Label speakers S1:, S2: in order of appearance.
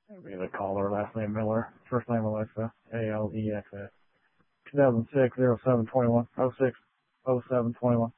S1: That'd be the caller, last name Miller, first name Alexa, Alexa. 2006 0721 06 0721.